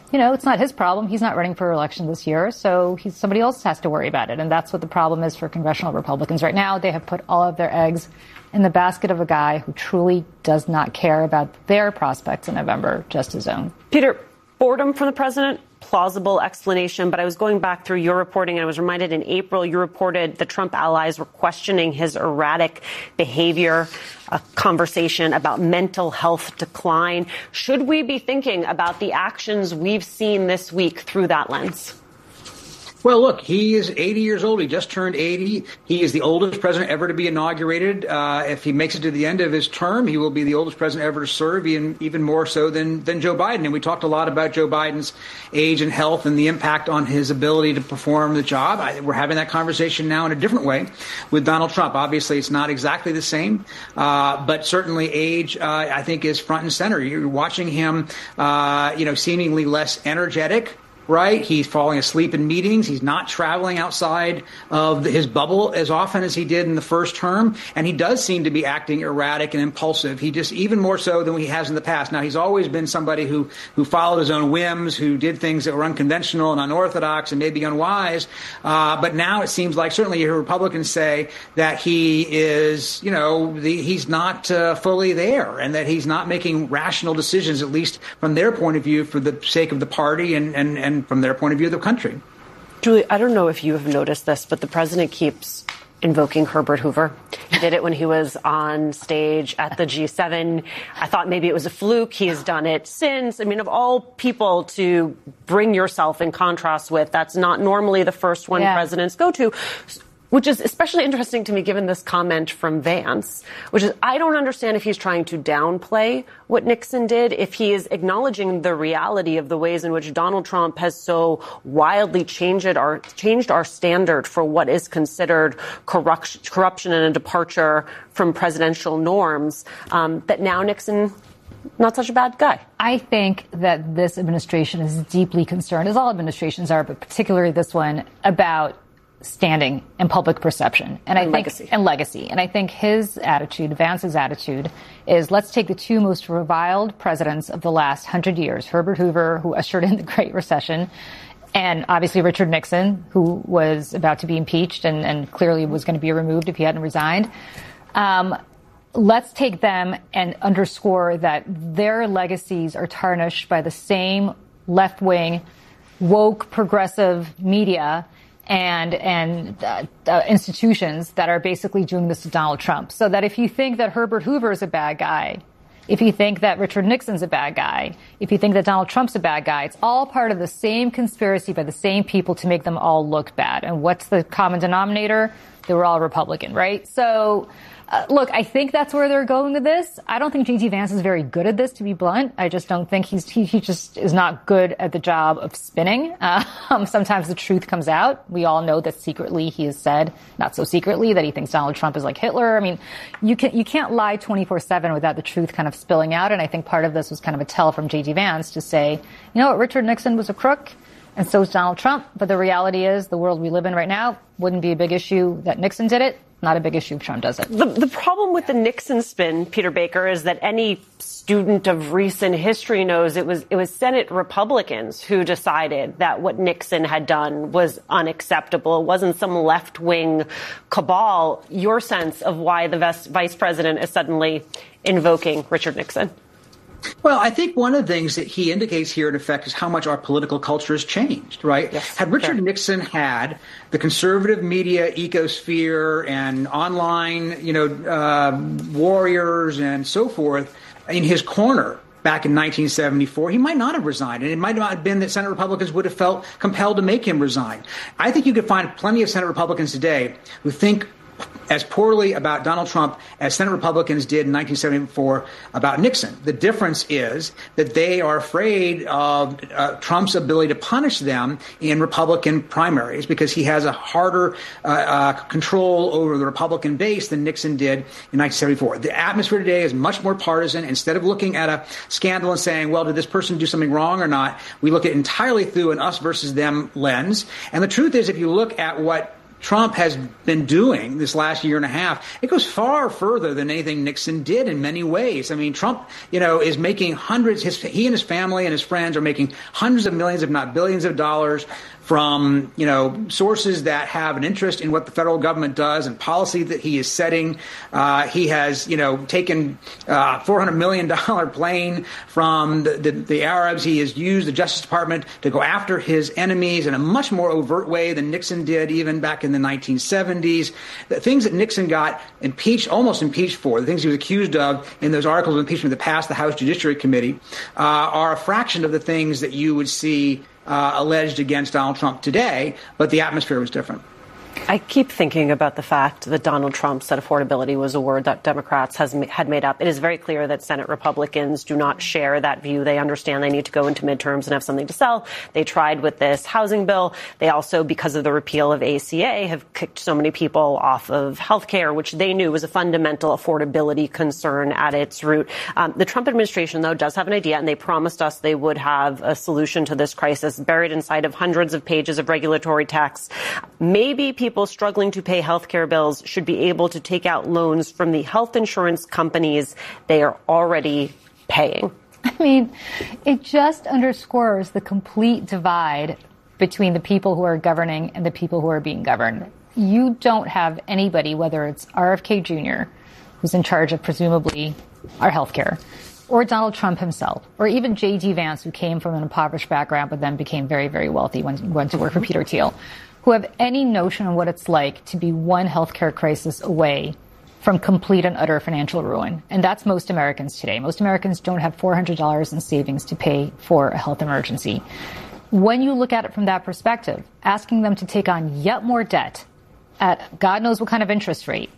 it's not his problem. He's not running for election this year, so somebody else has to worry about it. And that's what the problem is for congressional Republicans right now. They have put all of their eggs in the basket of a guy who truly does not care about their prospects in November, just his own. Peter, boredom from the president? Plausible explanation, but I was going back through your reporting and I was reminded in April you reported the Trump allies were questioning his erratic behavior, a conversation about mental health decline. Should we be thinking about the actions we've seen this week through that lens? Well, look, he is 80 years old. He just turned 80. He is the oldest president ever to be inaugurated. If he makes it to the end of his term, he will be the oldest president ever to serve, even more so than Joe Biden. And we talked a lot about Joe Biden's age and health and the impact on his ability to perform the job. We're having that conversation now in a different way with Donald Trump. Obviously, it's not exactly the same, but certainly age, I think, is front and center. You're watching him, seemingly less energetic. Right. He's falling asleep in meetings. He's not traveling outside of his bubble as often as he did in the first term. And he does seem to be acting erratic and impulsive. He just even more so than he has in the past. Now, he's always been somebody who followed his own whims, who did things that were unconventional and unorthodox and maybe unwise. But now it seems like certainly you hear Republicans say that he is, he's not fully there and that he's not making rational decisions, at least from their point of view, for the sake of the party and from their point of view of the country. Julie, I don't know if you have noticed this, but the president keeps invoking Herbert Hoover. He did it when he was on stage at the G7. I thought maybe it was a fluke. He has done it since. I mean, of all people to bring yourself in contrast with, that's not normally the first one presidents go to. Which is especially interesting to me, given this comment from Vance, which is, I don't understand if he's trying to downplay what Nixon did, if he is acknowledging the reality of the ways in which Donald Trump has so wildly changed our standard for what is considered corruption and a departure from presidential norms, that now Nixon, not such a bad guy. I think that this administration is deeply concerned, as all administrations are, but particularly this one, about standing and public perception and legacy. And I think his attitude, Vance's attitude, is let's take the two most reviled presidents of the last 100 years, Herbert Hoover, who ushered in the Great Recession, and obviously Richard Nixon, who was about to be impeached and clearly was going to be removed if he hadn't resigned. Let's take them and underscore that their legacies are tarnished by the same left-wing, woke, progressive media and institutions that are basically doing this to Donald Trump. So that if you think that Herbert Hoover is a bad guy, if you think that Richard Nixon's a bad guy, if you think that Donald Trump's a bad guy, it's all part of the same conspiracy by the same people to make them all look bad. And what's the common denominator? They were all Republican, right? So, look, I think that's where they're going with this. I don't think J.D. Vance is very good at this, to be blunt. I just don't think he just is not good at the job of spinning. Sometimes the truth comes out. We all know that secretly he has said, not so secretly, that he thinks Donald Trump is like Hitler. I mean, you can't lie 24/7 without the truth kind of spilling out. And I think part of this was kind of a tell from J.D. Vance to say, you know what, Richard Nixon was a crook. And so is Donald Trump. But the reality is the world we live in right now wouldn't be a big issue that Nixon did it. Not a big issue if Trump does it. The problem with the Nixon spin, Peter Baker, is that any student of recent history knows it was Senate Republicans who decided that what Nixon had done was unacceptable. It wasn't some left-wing cabal. Your sense of why the vice president is suddenly invoking Richard Nixon? Well, I think one of the things that he indicates here, in effect, is how much our political culture has changed, right? Yes, had Richard Nixon had the conservative media ecosphere and online, warriors and so forth in his corner back in 1974, he might not have resigned. And it might not have been that Senate Republicans would have felt compelled to make him resign. I think you could find plenty of Senate Republicans today who think as poorly about Donald Trump as Senate Republicans did in 1974 about Nixon. The difference is that they are afraid of Trump's ability to punish them in Republican primaries because he has a harder control over the Republican base than Nixon did in 1974. The atmosphere today is much more partisan. Instead of looking at a scandal and saying, well, did this person do something wrong or not, we look at it entirely through an us versus them lens. And the truth is, if you look at what Trump has been doing this last year and a half, it goes far further than anything Nixon did in many ways. I mean, Trump, is making hundreds, he and his family and his friends are making hundreds of millions, if not billions of dollars from, sources that have an interest in what the federal government does and policy that he is setting. He has, taken a $400 million plane from the Arabs. He has used the Justice Department to go after his enemies in a much more overt way than Nixon did even back in the 1970s. The things that Nixon got almost impeached for, the things he was accused of in those articles of impeachment that passed the House Judiciary Committee, are a fraction of the things that you would see alleged against Donald Trump today, but the atmosphere was different. I keep thinking about the fact that Donald Trump said affordability was a word that Democrats had made up. It is very clear that Senate Republicans do not share that view. They understand they need to go into midterms and have something to sell. They tried with this housing bill. They also, because of the repeal of ACA, have kicked so many people off of health care, which they knew was a fundamental affordability concern at its root. The Trump administration, though, does have an idea, and they promised us they would have a solution to this crisis buried inside of hundreds of pages of regulatory text. Maybe people struggling to pay health care bills should be able to take out loans from the health insurance companies they are already paying. I mean, it just underscores the complete divide between the people who are governing and the people who are being governed. You don't have anybody, whether it's RFK Jr., who's in charge of presumably our health care, or Donald Trump himself, or even J.D. Vance, who came from an impoverished background but then became very, very wealthy when he went to work for Peter Thiel, who have any notion of what it's like to be one healthcare crisis away from complete and utter financial ruin. And that's most Americans today. Most Americans don't have $400 in savings to pay for a health emergency. When you look at it from that perspective, asking them to take on yet more debt at God knows what kind of interest rate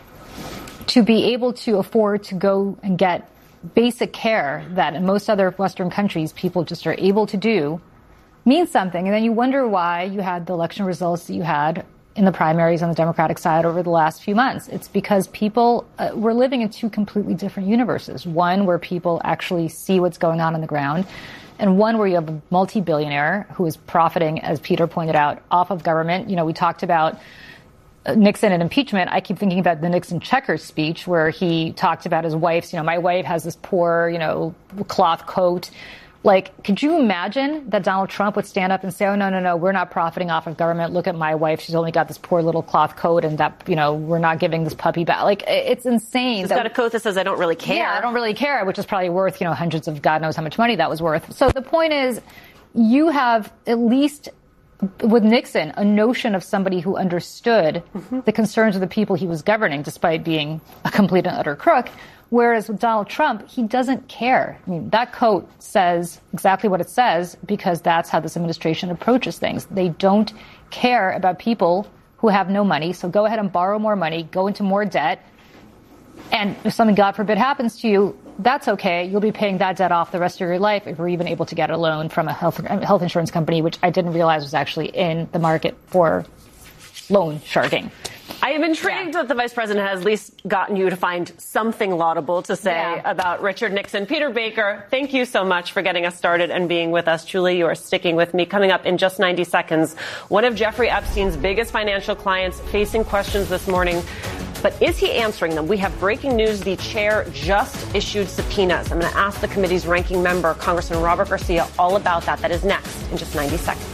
to be able to afford to go and get basic care that in most other Western countries people just are able to do means something. And then you wonder why you had the election results that you had in the primaries on the Democratic side over the last few months. It's because people were living in two completely different universes. One where people actually see what's going on the ground, and one where you have a multi-billionaire who is profiting, as Peter pointed out, off of government. We talked about Nixon and impeachment. I keep thinking about the Nixon checkers speech where he talked about his wife's, my wife has this poor, cloth coat. Like, could you imagine that Donald Trump would stand up and say, oh, no, we're not profiting off of government. Look at my wife. She's only got this poor little cloth coat and that, we're not giving this puppy back. Like, it's insane. She's got a coat that says, I don't really care. Yeah, I don't really care, which is probably worth, hundreds of God knows how much money that was worth. So the point is, you have at least with Nixon a notion of somebody who understood the concerns of the people he was governing, despite being a complete and utter crook. Whereas with Donald Trump, he doesn't care. I mean, that coat says exactly what it says because that's how this administration approaches things. They don't care about people who have no money. So go ahead and borrow more money, go into more debt. And if something, God forbid, happens to you, that's okay. You'll be paying that debt off the rest of your life if you're even able to get a loan from a health insurance company, which I didn't realize was actually in the market for loan sharking. I am intrigued that the vice president has at least gotten you to find something laudable to say about Richard Nixon. Peter Baker, thank you so much for getting us started and being with us. Truly, you are sticking with me. Coming up in just 90 seconds, one of Jeffrey Epstein's biggest financial clients facing questions this morning. But is he answering them? We have breaking news. The chair just issued subpoenas. I'm going to ask the committee's ranking member, Congressman Robert Garcia, all about that. That is next in just 90 seconds.